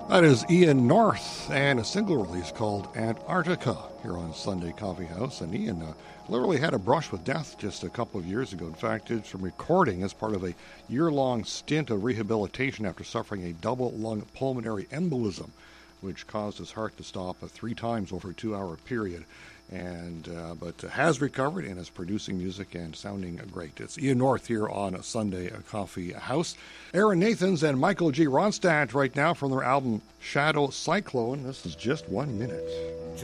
That is Ian North and a single release called Antarctica here on Sunday Coffee House. And Ian literally had a brush with death just a couple of years ago. In fact, did some recording as part of a year-long stint of rehabilitation after suffering a double-lung pulmonary embolism, which caused his heart to stop 3 times over a 2-hour period. But has recovered and is producing music and sounding great. It's Ian North here on Sunday Coffee House. Aaron Nathans and Michael G. Ronstadt right now from their album Shadow Cyclone. This is Just 1 Minute.